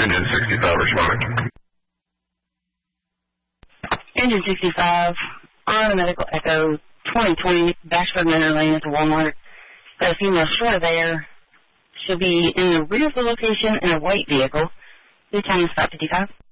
Engine 65 responding. Engine 65, on a medical echo, 2020, Bashford Manor Lane at the Walmart. Got a female short there. She'll be in the rear of the location in a white vehicle. Lead time is 5:55.